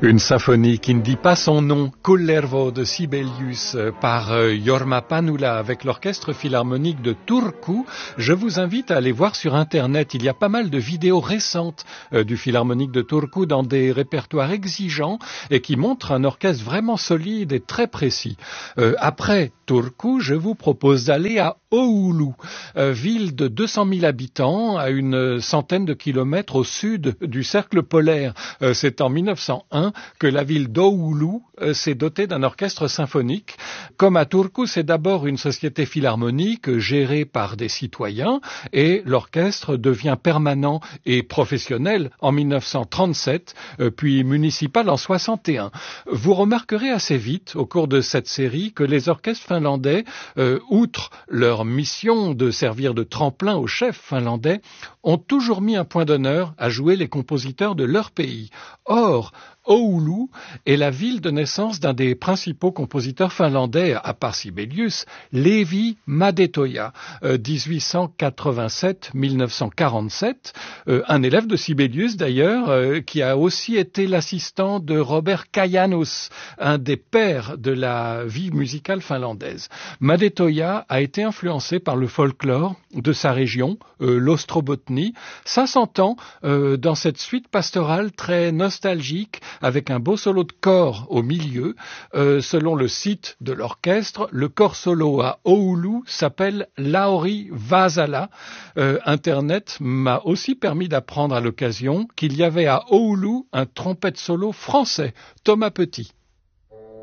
Une symphonie qui ne dit pas son nom, Kullervo de Sibelius par Jorma Panula avec l'orchestre philharmonique de Turku. Je vous invite à aller voir sur Internet. Il y a pas mal de vidéos récentes du philharmonique de Turku dans des répertoires exigeants et qui montrent un orchestre vraiment solide et très précis. Après Turku, je vous propose d'aller à Oulu, ville de 200 000 habitants à une centaine de kilomètres au sud du cercle polaire. C'est en 1901 que la ville d'Oulu s'est dotée d'un orchestre symphonique. Comme à Turku, c'est d'abord une société philharmonique gérée par des citoyens et l'orchestre devient permanent et professionnel en 1937, puis municipal en 61. Vous remarquerez assez vite au cours de cette série que les orchestres finlandais, outre leur mission de servir de tremplin aux chefs finlandais, ont toujours mis un point d'honneur à jouer les compositeurs de leur pays. Or, Oulu est la ville de naissance d'un des principaux compositeurs finlandais, à part Sibelius, Leevi Madetoja, 1887-1947, un élève de Sibelius d'ailleurs, qui a aussi été l'assistant de Robert Kajanus, un des pères de la vie musicale finlandaise. Madetoja a été influencé par le folklore de sa région, l'Ostrobotnie. Ça s'entend dans cette suite pastorale très nostalgique, avec un beau solo de cor au milieu. Selon le site de l'orchestre, le corps solo à Oulu s'appelle Lauri Vasala. Internet m'a aussi permis d'apprendre à l'occasion qu'il y avait à Oulu un trompette solo français, Thomas Petit.